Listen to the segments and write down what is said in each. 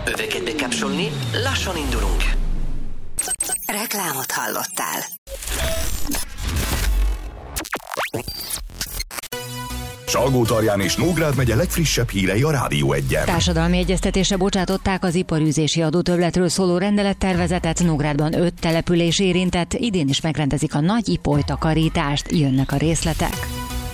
Öveket bekapcsolni, lassan indulunk. Reklámot hallottál. Salgótarján és Nógrád megye legfrissebb hírei a Rádió 1-en. Társadalmi egyeztetésre bocsátották az iparűzési adótöbbletről szóló rendelettervezetet. Nógrádban 5 település érintett, idén is megrendezik a nagy ipolytakarítást, jönnek a részletek.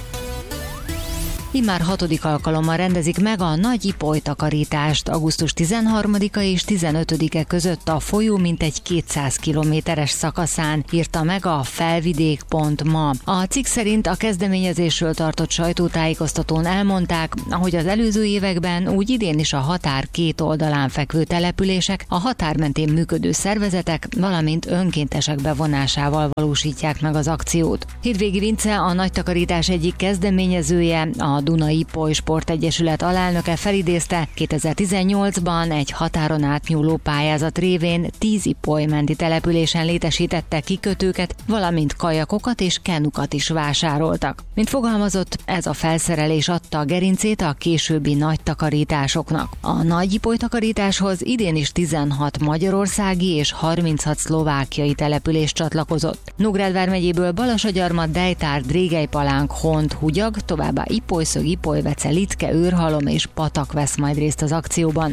Immár 6. alkalommal rendezik meg a nagy ipolytakarítást. Augusztus 13-a és 15-e között a folyó mintegy 200 kilométeres szakaszán, írta meg a felvidék.ma. A cikk szerint a kezdeményezésről tartott sajtótájékoztatón elmondták, ahogy az előző években, úgy idén is a határ két oldalán fekvő települések, a határ mentén működő szervezetek, valamint önkéntesek bevonásával valósítják meg az akciót. Hétvégi Vince, a nagy takarítás egyik kezdeményezője, a Dunai Ipoly Sportegyesület alelnöke felidézte, 2018-ban egy határon átnyúló pályázat révén 10 ipolymenti településen létesítette kikötőket, valamint kajakokat és kenukat is vásároltak. Mint fogalmazott, ez a felszerelés adta a gerincét a későbbi nagy takarításoknak. A nagy ipolytakarításhoz idén is 16 magyarországi és 36 szlovákiai település csatlakozott. Nógrád vármegyéből Balasagyarmat, Dejtár, Drégelypalánk, Hont, Húgyag, továbbá Ipolyszög, Ipolyvece, Litke, Őrhalom és Patak vesz majd részt az akcióban.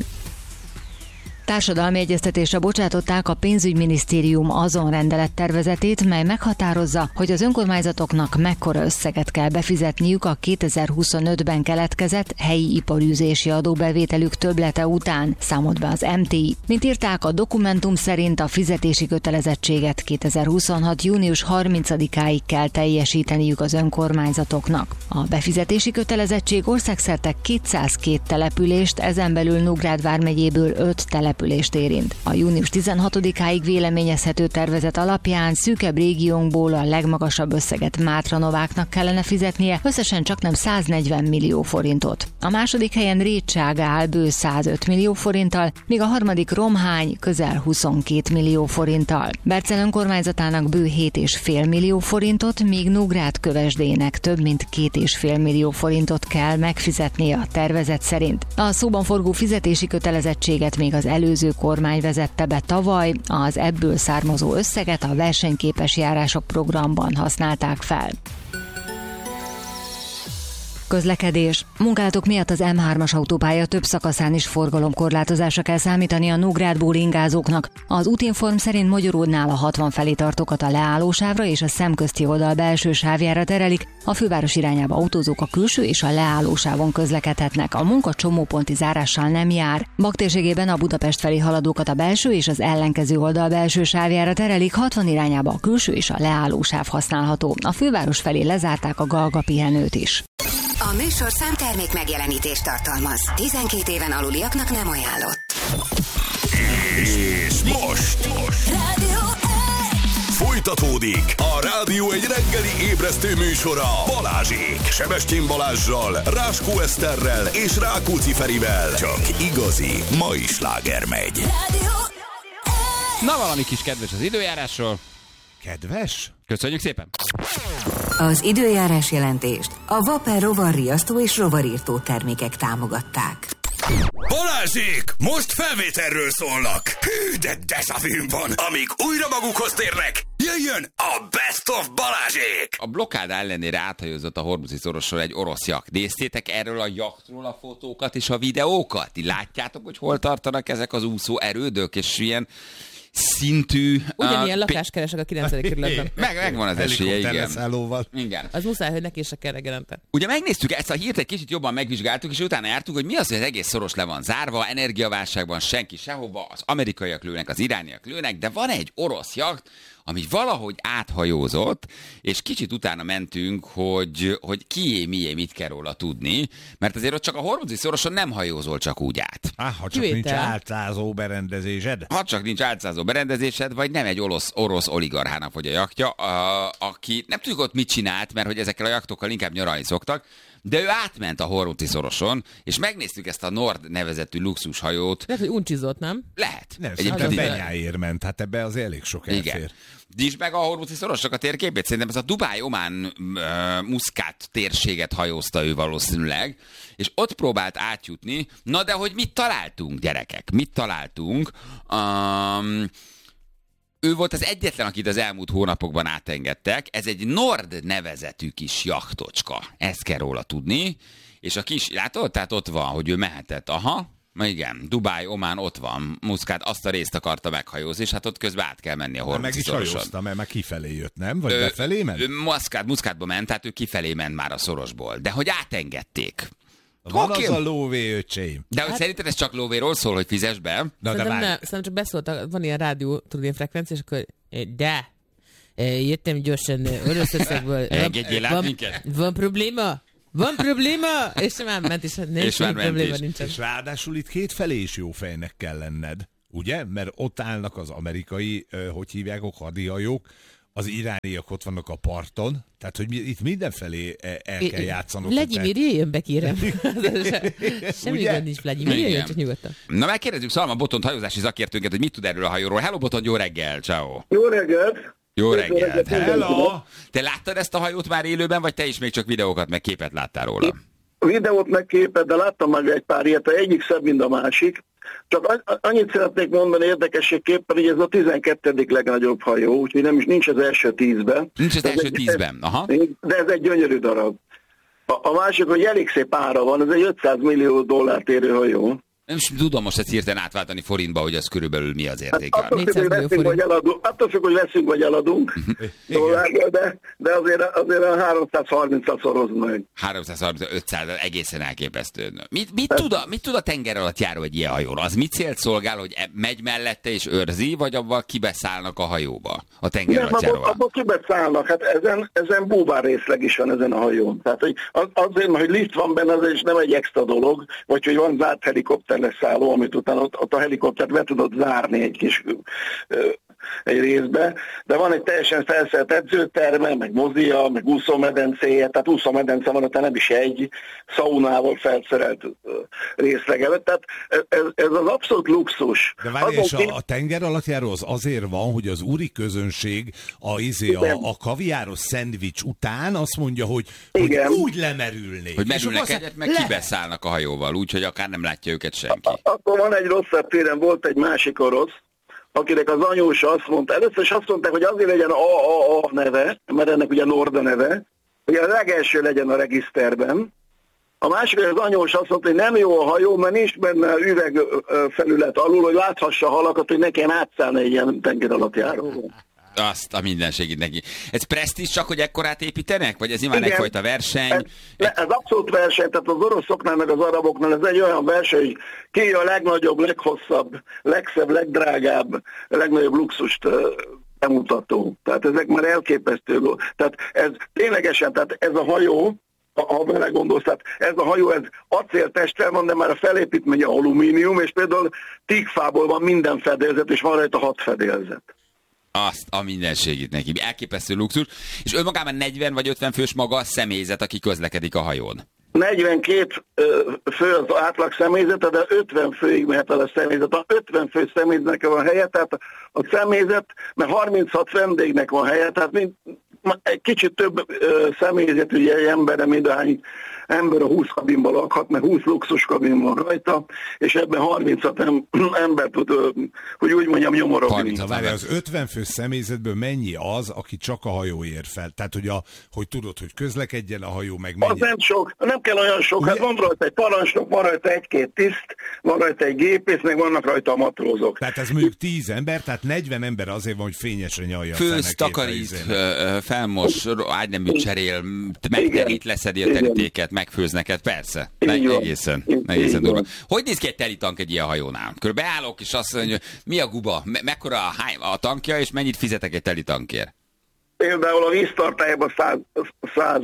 Társadalmi egyeztetésre bocsátották a pénzügyminisztérium azon rendelettervezetét, mely meghatározza, hogy az önkormányzatoknak mekkora összeget kell befizetniük a 2025-ben keletkezett helyi iparűzési adóbevételük többlete után, számolt be az MTI. Mint írták, a dokumentum szerint a fizetési kötelezettséget 2026. június 30-áig kell teljesíteniük az önkormányzatoknak. A befizetési kötelezettség országszerte 202 települést, ezen belül Nógrád vármegyéből 5 települést érint. A június 16-áig véleményezhető tervezet alapján szűkebb régiónkból a legmagasabb összeget Mátranováknak kellene fizetnie, összesen csaknem 140 millió forintot. A második helyen Rétság áll bő 105 millió forinttal, míg a harmadik Romhány közel 22 millió forinttal. Bercel önkormányzatának bő 7,5 millió forintot, míg Nógrád-Kövesdének több mint 2,5 millió forintot kell megfizetnie a tervezet szerint. A szóban forgó fizetési kötelezettséget még az előző kormány vezette be tavaly, az ebből származó összeget a versenyképes járások programban használták fel. Közlekedés. Munkálatok miatt az M3-as autópálya több szakaszán is forgalomkorlátozásra kell számítani a Nógrádból ingázóknak. Az útinform szerint Mogyoródnál a 60 felé tartókat a leállósávra és a szemközti oldal belső sávjára terelik, a főváros irányába autózók a külső és a leállósávon közlekedhetnek. A munka csomóponti zárással nem jár. Bak térségében a Budapest felé haladókat a belső és az ellenkező oldal belső sávjára terelik, 60 irányába a külső és a leállósáv használható. A főváros felé lezárták a Galga pihenőt is. A műsor számtermék megjelenítést tartalmaz. 12 éven aluliaknak nem ajánlott. És most folytatódik a Rádió egy reggeli ébresztő műsora Balázsék, Sebestyén Balázssal, Ráskó Eszterrel és Rákóczi Ferivel. Csak igazi mai sláger megy. Na, valami kis kedves az időjárásról. Kedves? Köszönjük szépen! Az időjárás jelentést a Vaper rovarriasztó és rovarírtó termékek támogatták. Balázsék, most felvételről szólnak. Hű, de deszavűn van. Amíg újra magukhoz térnek, jöjjön a Best of Balázsék! A blokkád ellenére áthajózott a Hormuzi szorosról egy orosz jakt. Néztétek erről a jaktról a fotókat és a videókat? Ti látjátok, hogy hol tartanak ezek az úszó erődök, és ilyen szintű... Ugyanilyen lakást keresek a 9. kerületben. Megvan az esélye, igen. Igen. Az muszáj, hogy neki se kell reggelente. Ugye megnéztük ezt a hírt, egy kicsit jobban megvizsgáltuk, és utána jártunk, hogy mi az, hogy az egész szoros le van zárva, energiaválságban senki sehova, az amerikaiak lőnek, az irániak lőnek, de van egy orosz jakt, ami valahogy áthajózott, és kicsit utána mentünk, hogy kié, mié, mit kell róla tudni, mert azért ott csak a Hormuzi szoroson nem hajózol csak úgy át. Ha csak nincs álcázó berendezésed. Ha csak nincs álcázó berendezésed, vagy nem egy orosz oligarchának vagy a jaktja, aki nem tudjuk ott mit csinált, mert hogy ezekkel a jaktokkal inkább nyaralni szoktak, de ő átment a Hormuzi szoroson, és megnéztük ezt a Nord nevezetű luxushajót. Lehet, hogy uncsizott, nem? Lehet. Nem, szerintem benyáért ment, hát ebbe az elég sok elfér. Igen. Nyisd meg a Hormuzi szorosnak a térképét, szerintem ez a Dubáj-Omán Muszkát térséget hajózta ő valószínűleg, és ott próbált átjutni. Na de hogy mit találtunk, gyerekek? Mit találtunk? Ő volt az egyetlen, akit az elmúlt hónapokban átengedtek. Ez egy Nord nevezetű kis jachtocska. Ezt kell róla tudni. És a kis, látod? Tehát ott van, hogy ő mehetett. Aha. Igen, Dubáj, Omán ott van, Muszkát azt a részt akarta meghajózni, és hát ott közben át kell menni a Hormuzi szoroson. Meg is hajózta, mert már kifelé jött, nem? Vagy befelé ment? Muszkátba ment, tehát ő kifelé ment már a szorosból. De hogy átengedték. Van az a lóvé, öcsém. De hogy szerinted ez csak lóvéról szól, hogy fizess be? Szerintem csak beszóltak, van ilyen rádió, tudod, ilyen frekvencia, és akkor jöttem gyorsan Oroszországból. Engedjél át minket? Van probléma? Van probléma? És már ment is, és már ment is. Nincsen. És ráadásul itt kétfelé is jó fejnek kell lenned, ugye? Mert ott állnak az amerikai, hogy hívják, hadihajók, az irániak ott vannak a parton, tehát hogy itt mindenfelé el kell játszanok. Vladimir, jöjjön be, kérem. Semmi gond nincs, Vladimir, jöjjön csak nyugodtan. Na megkérdezzük Szalma Botont, hajózási szakértőnket, hogy mit tud erről a hajóról. Hello Botont, jó reggel, ciao. Jó reggelt. Jó reggelt, hello. Te láttad ezt a hajót már élőben, vagy te is még csak videókat, meg képet láttál róla? Videót meg képet, de láttam meg egy pár ilyet, egyik szebb, mint a másik. Csak annyit szeretnék mondani érdekességképpen, hogy ez a 12. legnagyobb hajó, úgyhogy nincs az első 10-ben. Nincs az első 10-ben, aha. De ez egy gyönyörű darab. A másik, hogy elég szép ára van, ez egy 500 millió dollárt érő hajó. Nem is tudom most ezt hirtelen átváltani forintba, hogy az körülbelül mi az értéke. Hát attól függ, hogy veszünk vagy eladunk dollárba, de azért a 330-at szoroz meg. 330-500, egészen elképesztő. Mit tud a tenger alatt járó egy ilyen hajóra? Az mit célt szolgál, hogy megy mellette és őrzi, vagy abban kibeszállnak a hajóba? A tenger alatt járóval? Abban kibeszállnak, hát ezen búvár részleg is van ezen a hajón. Tehát hogy azért, hogy lift van benne, az is nem egy extra dolog, vagy hogy van zárt helikopter leszálló, amit utána ott a helikoptert be tudod zárni egy kis egy részbe, de van egy teljesen felszerelt edzőterme, meg mozia, meg úszómedencéje, tehát úszómedence van, tehát nem is egy szaunával felszerelt részlegelet, tehát ez az abszolút luxus. De várj, és a tenger alattjáró az azért van, hogy az úri közönség a kaviáros szendvics után azt mondja, hogy úgy lemerülnék. Hogy merülnek egyet, meg kibeszállnak a hajóval, úgyhogy akár nem látja őket senki. Akkor van egy rosszabb téren, volt egy másik orosz, akinek az anyósa azt mondta, először is azt mondták, hogy azért legyen a neve, mert ennek ugye Nord a neve, hogy a legelső legyen a regiszterben. A másik, hogy az anyósa azt mondta, hogy nem jó a hajó, mert nincs benne üvegfelület alul, hogy láthassa a halakat, hogy ne kelljen átszállni egy ilyen tenger alatt járóval. Azt a mindenségét neki. Ez presztízs csak, hogy ekkorát építenek? Vagy ez nyilván egyfajta verseny? Ez abszolút verseny, tehát az oroszoknál meg az araboknál ez egy olyan verseny, hogy ki a legnagyobb, leghosszabb, legszebb, legdrágább, legnagyobb luxust bemutató. Tehát ezek már elképesztő. Tehát ez ténylegesen, tehát ez a hajó, ha belegondolsz, tehát ez a hajó, ez acéltesttel van, de már a felépítménye alumínium, és például tígfából van minden fedélzet, és van rajta 6 fedélzet. Azt a mindenségét neki. Elképesztő luxus. És önmagában 40 vagy 50 fős maga a személyzet, aki közlekedik a hajón. 42 fő az átlag személyzete, de 50 főig mehet el a személyzet. A 50 fő személyzetnek van helye, tehát a személyzet, mert 36 vendégnek van helye, tehát egy kicsit több személyzet, ugye egy emberre mindahány ember a 20 kabinban lakhat, mert 20 luxus kabin van rajta, és ebben 36 ember tud, hogy úgy mondjam, nyomorogni. Várj, az 50 fő személyzetből mennyi az, aki csak a hajó ér fel? Tehát, hogy tudod, hogy közlekedjen a hajó, meg mennyi? Az nem sok, nem kell olyan sok, hát van rajta egy parancsnok, van rajta egy-két tiszt, van rajta egy gépész, meg vannak rajta a matrózok. Tehát ez mondjuk 10 ember, tehát 40 ember azért van, hogy fényesre nyalja. Főz, takarít, felmos, ágyneműt cserél, megterít, leszedi a terítéket, megfőz neked, persze. Egészen durva. Hogy néz ki egy telitank egy ilyen hajónál? Körülbelül beállok, és azt mondja, mi a guba, mekkora a tankja, és mennyit fizetek egy telitankért? Például a víztartályában 100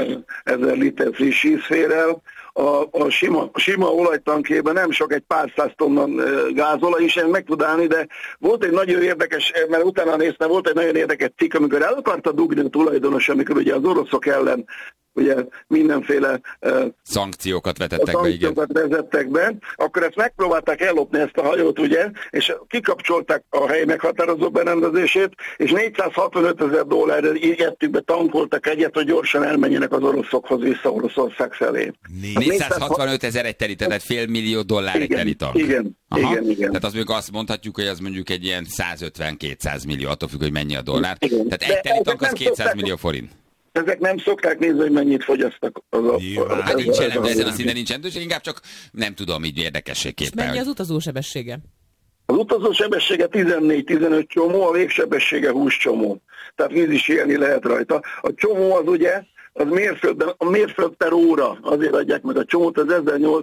000 liter friss víz fér el, a sima olajtankjében nem sok, egy pár száz tonna gázolaj is meg tud állni, de volt egy nagyon érdekes, mert utána néztem, volt egy nagyon érdekes cikk, amikor el akarta dugni a tulajdonos, amikor ugye az oroszok ellen ugye mindenféle szankciókat vezettek be, akkor ezt megpróbálták ellopni ezt a hajót, ugye, és kikapcsolták a hely meghatározó berendezését, és $465,000 igettük be, tankoltak egyet, hogy gyorsan elmenjenek az oroszokhoz vissza Oroszország felé. 465,000 egy teli, tehát $500 millió egy teli tank. Igen. Tehát az mondjuk azt mondhatjuk, hogy az mondjuk egy ilyen 150-200 millió, attól függ, hogy mennyi a dollár. Igen. Tehát egy teli tank az 200 millió forint. Ezek nem szokták nézni, hogy mennyit fogyasztak. Hát nincs jelentő, ezen a szinten nincs jelentőség, inkább csak nem tudom, így érdekességképpen. Mennyi az utazósebessége? Az utazósebessége 14-15 csomó, a végsebessége 20 csomó. Tehát víz is élni lehet rajta. A csomó az ugye, az a mérföld per óra, azért adják meg a csomót, az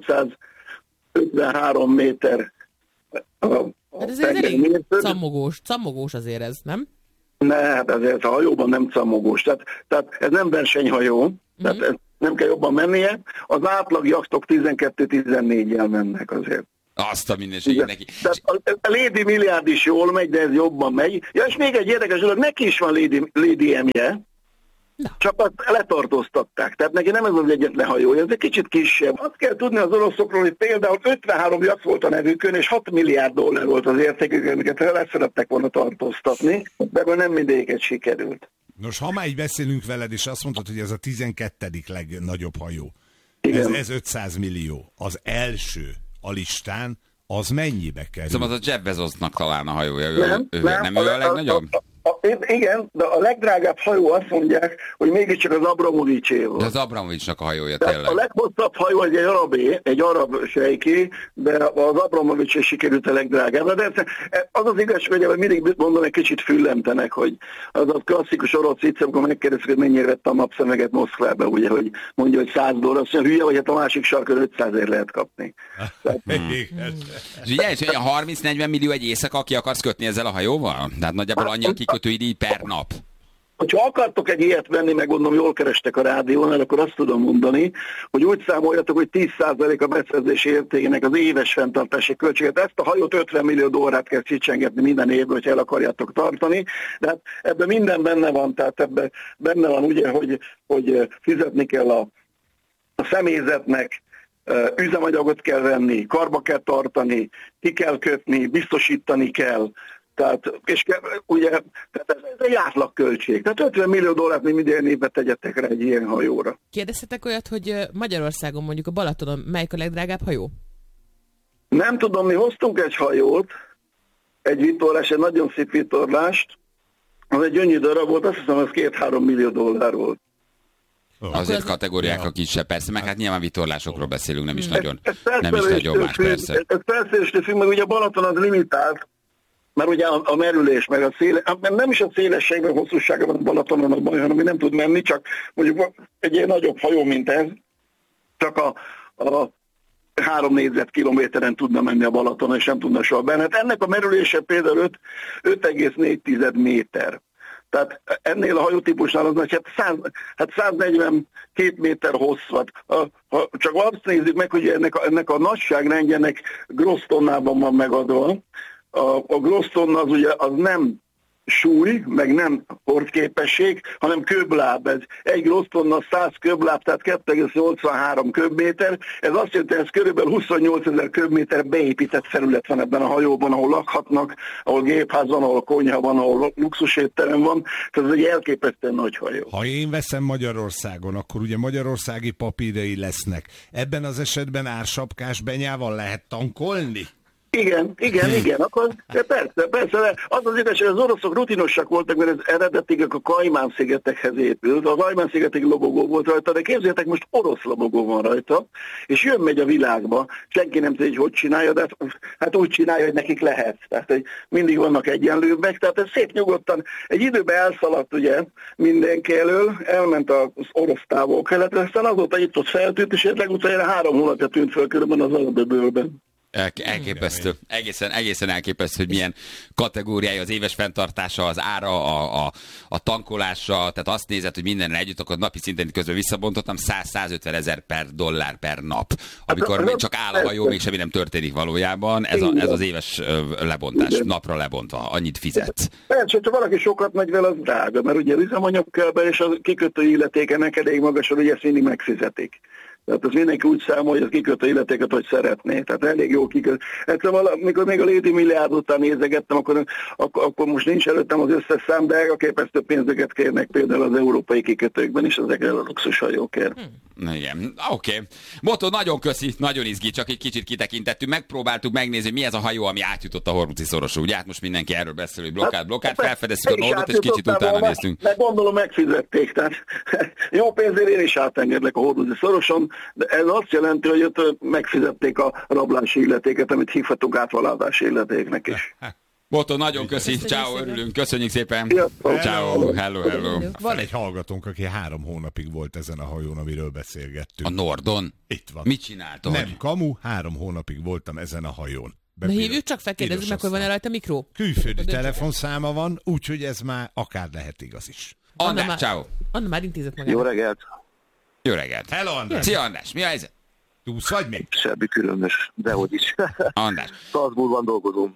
1853 méter. Hát ez elég cammogós azért ez, nem? Ne, hát ezért a hajóban nem cammogós. Tehát ez nem versenyhajó, tehát ez nem kell jobban mennie. Az átlag jachtok 12-14-jel mennek azért. Azt a minőségét neki. Tehát a Lady Milliárd is jól megy, de ez jobban megy. Ja, és még egy érdekes dolog, neki is van Lady M-je, csak azt letartóztatták. Tehát neki nem ez az egyetlen hajója, ez egy kicsit kisebb. Azt kell tudni az oroszokról, hogy például 53 jacht volt a nevükön, és $6 milliárd volt az értékük, amiket leszerettek volna tartóztatni, de ebből nem mindegyiket sikerült. Nos, ha már így beszélünk veled, és azt mondtad, hogy ez a 12. legnagyobb hajó. Ez 500 millió. Az első a listán, az mennyibe kerül? Szóval az a Jeff Bezosnak talán a hajója. Nem ő a legnagyobb? Igen, de a legdrágább hajó azt mondják, hogy mégiscsak az Abramovicsé volt. De az Abramovicsnak a hajója tényleg. A leghosszabb hajó egy arab sejké, de az Abramovicsé sikerült a legdrágább. De az az igazság, hogy mindig mondom, egy kicsit füllentenek, hogy az a klasszikus orosz vicc, amikor megkérdezik, hogy mennyire vette a napszemeget Moszkvába, ugye, hogy mondja, hogy $100, azt mondja, hülye vagy, hát a másik sarkon 500-ért lehet kapni. És ugye, 30-40 millió egy éjszaka, aki akarsz kötni ezzel a hajóval? Tehát nagyjából annyi a kikötői díj per nap. Ha akartok egy ilyet venni, meg gondolom jól kerestek a rádiónál, akkor azt tudom mondani, hogy úgy számoljatok, hogy 10% a beszerzési értékének az éves fenntartási költséget. Ezt a hajót $50 millió kell csicsengetni minden évben, hogyha el akarjátok tartani. De hát ebben minden benne van, tehát ebben benne van ugye, hogy fizetni kell a személyzetnek, üzemanyagot kell venni, karba kell tartani, ki kell kötni, biztosítani kell. Tehát, és ugye, tehát ez egy átlagköltség. Tehát $50 millió még minden évben tegyetek rá egy ilyen hajóra. Kérdeztetek olyat, hogy Magyarországon mondjuk a Balatonon melyik a legdrágább hajó? Nem tudom, mi hoztunk egy hajót, egy vitorlás, egy nagyon szép vitorlást, az egy gyönyörű darab volt, azt hiszem, az $2-3 millió volt. Azért kategóriák a kisebb, persze, meg hát nyilván vitorlásokról beszélünk, nem is nagyon más, persze. Ez felszerelésre függ, meg ugye a Balaton az limitált, mert ugye a merülés, meg a széles, nem is a szélességben, hosszúságban a Balatonon a baj, hanem nem tud menni, csak mondjuk egy ilyen nagyobb hajó, mint ez, csak a 3 négyzetkilométeren tudna menni a Balatonon, és nem tudna soha benne. Hát ennek a merülése például 5,4 méter. Tehát ennél a hajótípusnál az nagy, 142 méter hosszat. Csak azt nézzük meg, hogy ennek a nagyságrendjének gross tonnában van megadva. A gross tonna az ugye az nem súly, meg nem hordképesség, hanem köbláb. Ez egy gross tonna 100 köbláb, tehát 2,83 köbméter. Ez azt jelenti, hogy ez körülbelül 28 000 köbméter beépített felület van ebben a hajóban, ahol lakhatnak, ahol gépház van, ahol konyha van, ahol luxusétterem van. Tehát ez egy elképesztően nagy hajó. Ha én veszem Magyarországon, akkor ugye magyarországi papírjai lesznek. Ebben az esetben ársapkás benyával lehet tankolni? Igen, akkor persze. Az az igazság, hogy az oroszok rutinosak voltak, mert ez eredetileg a Kajmán-szigetekhez épült. A Kajmán-szigetek lobogó volt rajta, de képzeljétek, most orosz lobogó van rajta, és megy a világba. Senki nem tudja, hogy csinálja, de hát úgy csinálja, hogy nekik lehet. Tehát hogy mindig vannak egyenlőbbek, tehát ez szép nyugodtan. Egy időben elszaladt ugye mindenki elől, elment az orosz távol-keletre, aztán azóta itt ott feltűnt, és legutóbb 3 hónapja tűnt föl körülbelül az Alaböbölben. Elképesztő. Egészen elképesztő, hogy milyen kategóriája az éves fenntartása, az ára, a tankolása, tehát azt nézed, hogy mindenre együtt, akkor napi szinten közben visszabontottam, 100-150 ezer $1,000 per nap. Amikor még csak áll a hajó, még semmi nem történik valójában. Ez az éves lebontás, napra lebontva, annyit fizet. Persze, hogyha valaki sokat megy vele, az drága, mert ugye üzemanyag kell be, és a kikötő illetékenek elég magasan, hogy ezt mindig megfizetik. Tehát az mindenki úgy számol, hogy az kikötő illetéket, hogy szeretné. Tehát elég jó kikötő. Egyszerűen, amikor még a léti milliárd után nézegettem, akkor most nincs előttem az összes szám, de elképesztő pénzeket kérnek például az európai kikötőkben is ezekre a luxushajókért. Igen, oké. Botó, nagyon köszi, nagyon izgi, csak egy kicsit kitekintettünk. Megpróbáltuk megnézni, mi ez a hajó, ami átjutott a Hormuzi szoroson. Ugye hát most mindenki erről beszél, hogy blokkát, felfedeztük a Nordot, és kicsit utána néztünk. Meg gondolom megfizették, tehát jó pénzért én is átengedlek a Hormuzi szoroson, de ez azt jelenti, hogy ott megfizették a rablási illetéket, amit hívhatunk átvaládási illetéknek is. Botó, nagyon köszi, ciao, örülünk, köszönjük szépen. Ciao, hello. Van egy hallgatónk, aki 3 hónapig volt ezen a hajón, amiről beszélgettünk. A Nordon? Itt van. Mit csináltad? Nem kamu, 3 hónapig voltam ezen a hajón. Na hívjuk csak fel, kérdezzük meg, hogy van-e rajta mikró? Külföldi telefonszáma van, úgyhogy ez már akár lehet igaz is. András, ciao. Anna már intézett magának. Jó reggelt. Jó reggelt. Hello, András. Szia, András, mi a helyzet? Túsz vagy még? Semmi különös, dehogy is. András. Salzburgban dolgozom.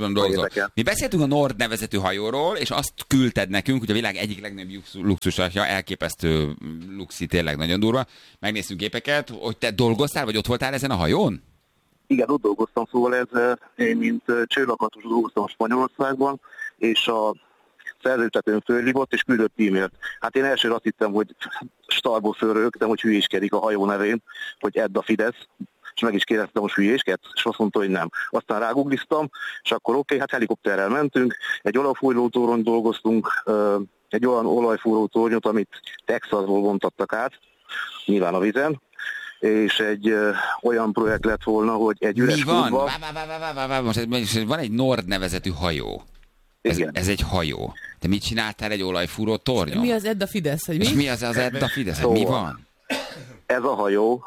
Mi beszéltünk a Nord nevezetű hajóról, és azt küldted nekünk, hogy a világ egyik legnagyobb luxusatja, elképesztő luxi, tényleg nagyon durva. Megnéztünk képeket, hogy te dolgoztál, vagy ott voltál ezen a hajón? Igen, ott dolgoztam, szóval én mint csőlakatos dolgoztam Spanyolországban, és a szerzőtetőn fölhívott, és küldött e-mailt. Hát én elsőre azt hittem, hogy starból fölrögtem, hogy hülyéskedik a hajó nevén, hogy Edd a Fidesz, és meg is kérdeztem, hogy hülyéskedsz, és azt mondta, hogy nem. Aztán rágoogliztam, és akkor oké, hát helikopterrel mentünk, egy olajfúró torony dolgoztunk, egy olyan olajfúró tornyot, amit Texasból vontattak át, nyilván a vizen, és egy olyan projekt lett volna, hogy egy üres kútba... Most van egy Nord nevezetű hajó. Ez egy hajó. Te mit csináltál egy olajfúró tornyon? Mi az Edd a Fidesz? Hogy mi? És mi az Edd a Fidesz? Szóval, mi van? Ez a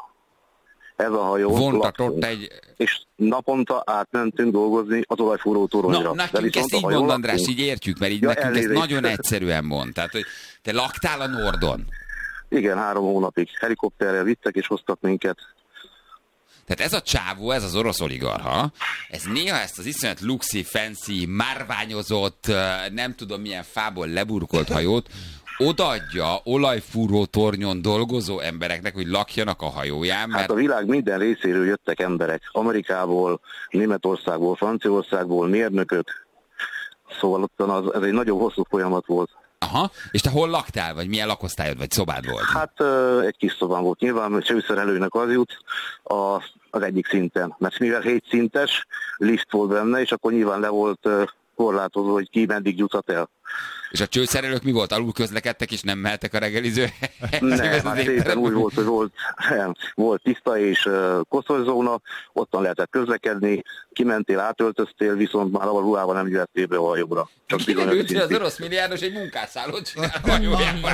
hajó vontatott egy... És naponta átmentünk dolgozni az olajfúró toronyra. No, nekünk ezt így mond, András, így értjük, mert így nekünk ezt nagyon egyszerűen mond. Tehát, hogy te laktál a Nordon. Igen, 3 hónapig. Helikopterrel vittek és hoztak minket. Tehát ez a csávó, ez az orosz oligarcha, ez néha ezt az iszonyat luxi, fancy, márványozott, nem tudom milyen fából leburkolt hajót odaadja olajfúró tornyon dolgozó embereknek, hogy lakjanak a hajóján, mert... Hát a világ minden részéről jöttek emberek. Amerikából, Németországból, Franciaországból, mérnökök. Szóval ott ez egy nagyon hosszú folyamat volt. Aha, és te hol laktál, vagy milyen lakosztályod, vagy szobád volt? Hát egy kis szobám volt nyilván, hogy csőszerelőnek az jut az egyik szinten. Mert mivel 7 szintes lift volt benne, és akkor nyilván le volt korlátozó, hogy ki meddig juthat el. És a csőszerelők mi volt? Alul közlekedtek, és nem mehettek a reggelizőhez? Nem, hát szépen úgy volt, hogy volt tiszta és koszos zóna, ottan lehetett közlekedni, kimentél, átöltöztél, viszont már a ruhával nem jöhettél be a hajóra. Csak kiderült, az orosz milliárdos egy munkásszállót csinál a hajójában.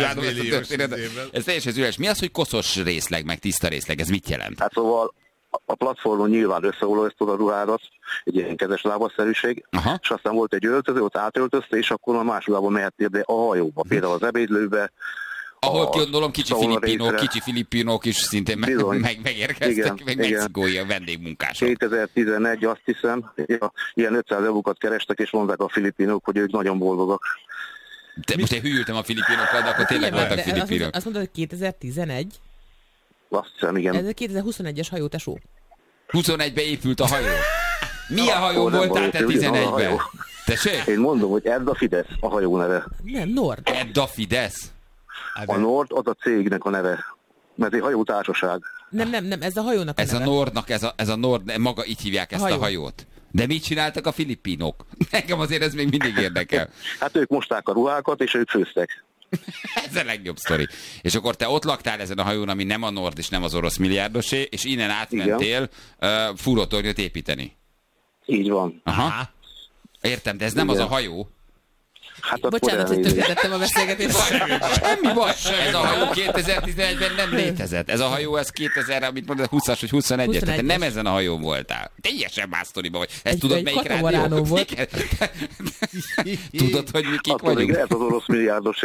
Ez teljesen üres. Mi az, hogy koszos részleg, meg tiszta részleg? Ez mit jelent? Hát szóval a platformon nyilván összeolajoztad a ruhádat, egy ilyen kezes lábasszerűség, és aztán volt egy öltöző, ott átöltözte, és akkor a másolába mehettél be a hajóba, például az ebédlőbe. Ahol gondolom kicsi filipinok is szintén megérkeztek, meg mexikói a vendégmunkások. 2011, azt hiszem, ilyen 500 eurókat kerestek, és mondták a filipinok, hogy ők nagyon boldogak. Most én hűltem a filipinokkal, de akkor tényleg voltak filipinok. Azt mondod, hogy 2011? Azt hiszem, igen. Ez a 2021-es hajó, tesó. 21-ben épült a hajó. Milyen hajó voltál te 11-ben? Tessék? Én mondom, hogy Edd a Fidesz a hajó neve. Nem, Nord. Edd a Fidesz? A Nord az a cégnek a neve. Mert egy hajótársaság. Nem, ez a hajónak a neve. Ez a Nord, maga így hívják ezt a hajót. De mit csináltak a filipinok? Nekem azért ez még mindig érdekel. Hát ők mosták a ruhákat, és ők főztek. Ez a legjobb sztori. És akkor te ott laktál ezen a hajón, ami nem a Nord és nem az orosz milliárdosé, és innen átmentél fúrótornyot építeni. Így van. Aha. Értem, de ez nem az a hajó. Bocsánat, hogy tökéletettem a beszélgetést. Semmi baj. Ez a hajó 2011-ben nem létezett. Ez a hajó, ez 2000, amit mondod, 20-as vagy 21-es. Tehát nem ezen a hajón voltál. Teljesen más sztoriba vagy. Ezt tudod, melyik rádió? Volt. Tudod, hogy mi kik vagyunk? Ez az orosz milliárdosé.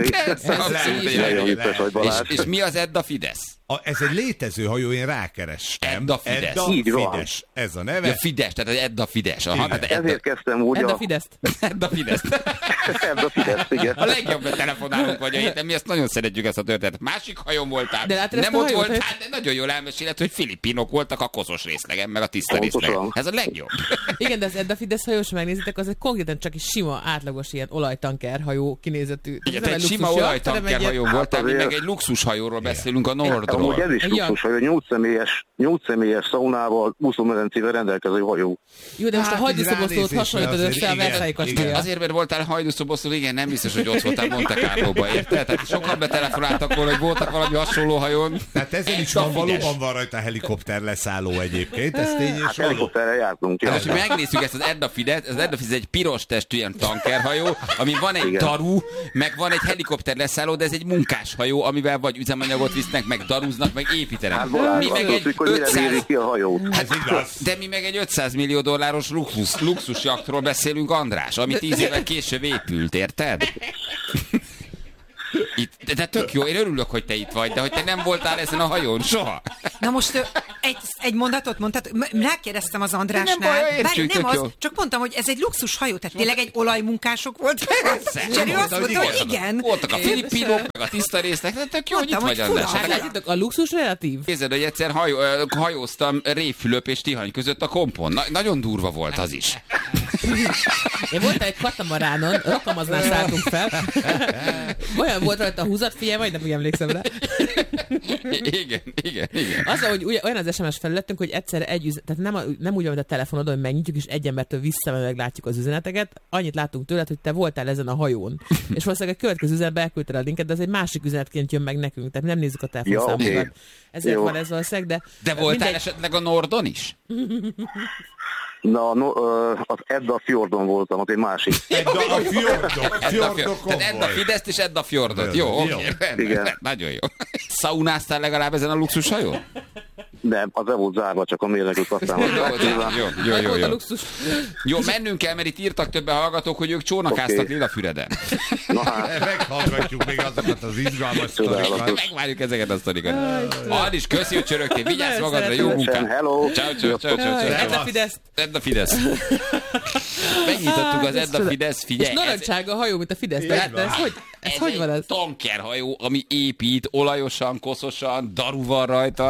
És mi az Edda Fidesz? Ez egy létező hajó, én rákerestem. Edda Fidesz. Edda Fidesz. Ez a neve. Ja, Fidesz, tehát az Edda Fidesz. Ezért kezdtem úgy. Edda Fidesz. Edda Fidesz. Edda Fidesz, igen. A legjobb telefonálunk vagy a héten, mi ezt nagyon szeretjük, ezt a történetet. Másik hajón voltál, nem ott voltál, de nagyon jól elmeséled, hogy filipinok voltak a koszos részlegen, meg a tiszta részlegen. Ez a legjobb. Igen, de az Edda Fidesz hajó, ha megnézitek, az egy konkrétan csak egy sima, átlagos ilyen olajtanker hajó kinézetű. Igen, egy sima olajtanker hajó volt, mi meg egy luxushajóról beszélünk, a Nordról. Amúgy ez is luxus hajó, 8 személyes szaunával, úszómedencével rendelkező hajó. Jó, de most a hajdúszoboszlót hasonlítod össze a Versailles kastélyjal. Azért, mert voltál hajdúszoboszló, igen, nem biztos, hogy ott voltál Monte Carlóba, érted? Tehát sokan betelefonáltak volna, hogy voltak valami hasonló hajón. Tehát ezen is valóban van rajta helikopter leszálló egyébként, ez tény és való. Helikopterre jártunk. Hát most megnézzük ezt az Edda Fidesz, az Edda Fidesz egy piros testű ilyen tankerhajó, ami van egy daru, meg van egy helikopter leszálló, de ez egy munkáshajó, amivel vagy üzemanyagot visznek, meg darúznak, meg építenek. Mi meg egy 500... ki a hajót. De mi meg egy 500 millió dolláros luxusjachtról beszélünk, András, ami 10 évvel később épült, érted? De tök jó, én örülök, hogy te itt vagy, de hogy te nem voltál ezen a hajón soha. Na most egy mondatot mondtad, rákérdeztem az Andrásnál. Nem az, csak mondtam, hogy ez egy luxus hajó, tehát tényleg egy olajmunkások volt. És ő azt mondta, hogy igen. Voltak a filipinok, meg a tiszta résznek, de tök jó, hogy itt vagy, András. A luxus relatív. Képzeld, hogy egyszer hajóztam Révfülöp és Tihany között a kompon. Nagyon durva volt az is. Én voltam egy katamaránon, Rakamaznál szálltunk fel. Olyan volt rajta a húzatfilje, vagy nem úgy emlékszem rá. Igen. Az, hogy olyan az SMS felületünk, hogy egyszer tehát nem úgy van, hogy a telefonodon, hogy megnyitjuk, és egy embertől meglátjuk az üzeneteket. Annyit láttunk tőled, hogy te voltál ezen a hajón. És valószínűleg a következő üzenetbe elküldted a linket, de ez egy másik üzenetként jön meg nekünk, tehát nem nézzük a telefonszámokat. Ezért van ez valószínűleg, de voltál esetleg a Nordon is? Na, az Edda Fjordon voltam, az egy másik. Edda a Fjordokon volt. Edda Fideszt és Edda Fjordot. Jó, oké. Nagyon jó. Szaunáztál legalább ezen a luxushajón? Nem, az volt zárva, csak a mérnökük aztán. Jó. Jó, mennünk kell, mert itt írtak többen hallgatók, hogy ők csónakáztak Lilafüreden. Na hát. Meghallgatjuk még azokat az izgalmas sztorikat. Megvárjuk ezeket a sztorikat. Andis, köszi, hogy csörögtél. Vigyázz magadra, jó munkát. Hello. Ciao. Edda Fidesz. Megnyitottuk az Edda Fidesz, figyelj. És narancsága a hajó, mint a Fidesz. De ez hogy van ez? Tankerhajó, ami épít, olajosan, koszosan, daru van rajta.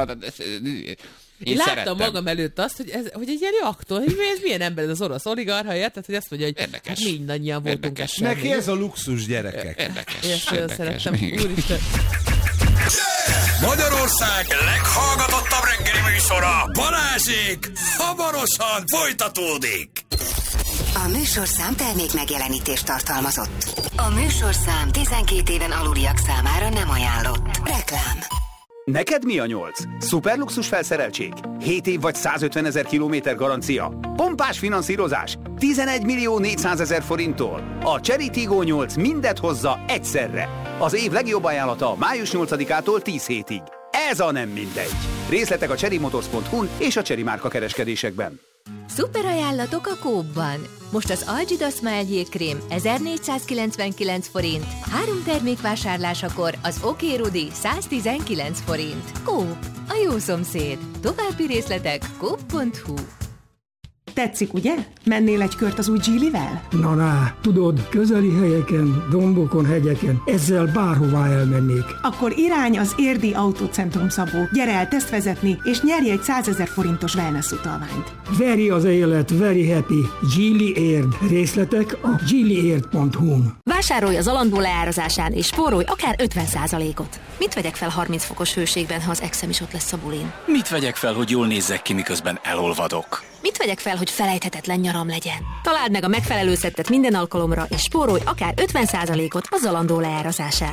Én láttam magam előtt azt, hogy egy ilyen jakton, hogy ez milyen ember, ez az orosz oligarcha, érted, hogy azt mondja, hogy hát mindannyian voltunk esetleg. Neki ez a luxus, gyerekek. Érdekes. Szerettem, úristen. Magyarország leghallgatottabb reggeli műsora, Balázsék, hamarosan folytatódik. A műsorszám termék megjelenítést tartalmazott. A műsorszám 12 éven aluliak számára nem ajánlott. Reklám. Neked mi a 8? Szuperluxus felszereltség? 7 év vagy 150 000 kilométer garancia? Pompás finanszírozás? 11 400 000 forinttól? A Cherry Tiggo 8 mindet hozza egyszerre. Az év legjobb ajánlata május 8-ától 10 hétig. Ez a nem mindegy. Részletek a cherrymotors.hu-n és a Cherry márka kereskedésekben. Szuper ajánlatok a Coop-ban. Most az Algida Smile jégkrém 1499 forint, 3 termék vásárlásakor az Oké Rudi 119 forint. Coop, a jó szomszéd. További részletek coop.hu. Tetszik, ugye? Mennél egy kört az új Geely-vel? Na, tudod, közeli helyeken, dombokon, hegyeken, ezzel bárhová elmennék. Akkor irány az Érdi Autócentrum, Szabó. Gyere el tesztvezetni, és nyerj egy 100 000 forintos wellness utalványt. Veri az élet, very happy. Geely Érd. Részletek a geelyérd.hu-n. Vásárolj az alandó leárazásán, és spórolj akár 50%-ot. Mit vegyek fel 30 fokos hőségben, ha az exem is ott lesz a bulin? Mit vegyek fel, hogy jól nézzek ki, miközben elolvadok? Mit vegyek fel, hogy felejthetetlen nyaram legyen? Találd meg a megfelelő szettet minden alkalomra, és spórolj akár 50%-ot a Zalando leárazásán.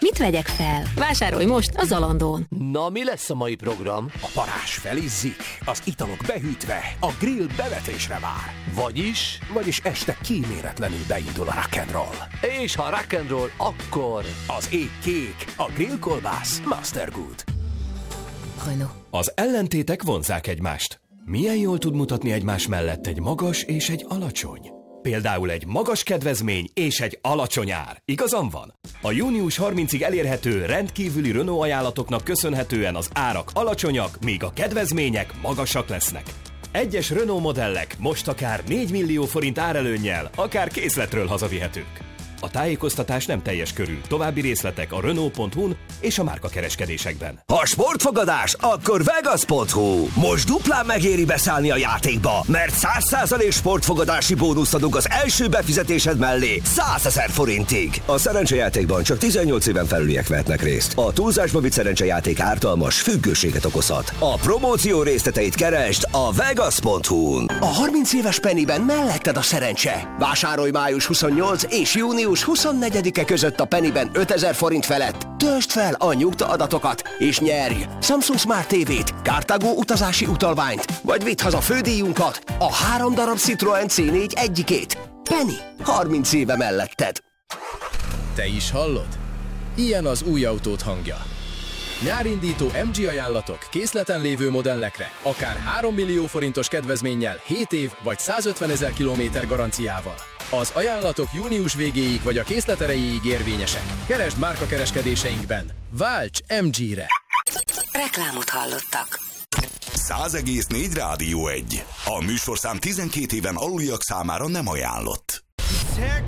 Mit vegyek fel? Vásárolj most a Zalondón. Na, mi lesz a mai program? A parázs felizzik, az italok behűtve, a grill bevetésre vár. Vagyis este kíméletlenül beindul a rock'n'roll. És ha rock'n'roll, akkor az ég kék, a grillkolbász Mastergood. Renault. Az ellentétek vonzzák egymást. Milyen jól tud mutatni egymás mellett egy magas és egy alacsony? Például egy magas kedvezmény és egy alacsony ár. Igazam van? A június 30-ig elérhető rendkívüli Renault ajánlatoknak köszönhetően az árak alacsonyak, míg a kedvezmények magasak lesznek. Egyes Renault modellek most akár 4 millió forint árelőnnyel, akár készletről hazavihetők. A tájékoztatás nem teljes körű. További részletek a Renault.hu-n és a márkakereskedésekben. Ha sportfogadás, akkor Vegas.hu. Most duplán megéri beszállni a játékba, mert 100% sportfogadási bónuszt adunk az első befizetésed mellé 100 000 forintig. A szerencsejátékban csak 18 éven felüliek vehetnek részt. A túlzásba vitt szerencsejáték ártalmas, függőséget okozhat. A promóció részleteit keresd a Vegas.hu-n. A 30 éves Pennyben melletted a szerencse. Vásárolj május 28 és június 24-e között a Pennyben 5000 forint felett. Töltsd fel a nyugta adatokat, és nyerj Samsung Smart TV-t, Cartago utazási utalványt, vagy vidd haza fődíjunkat, a 3 darab Citroen C4 egyikét. Penny, 30 éve melletted. Te is hallod? Ilyen az új autód hangja. Nyárindító MG ajánlatok készleten lévő modellekre, akár 3 millió forintos kedvezménnyel, 7 év vagy 150 000 kilométer garanciával. Az ajánlatok június végéig vagy a készlet erejéig érvényesek. Keresd márkakereskedéseinkben. Válts MG-re! Reklámot hallottak. 100,4 Rádió 1. A műsorszám 12 éven aluliak számára nem ajánlott.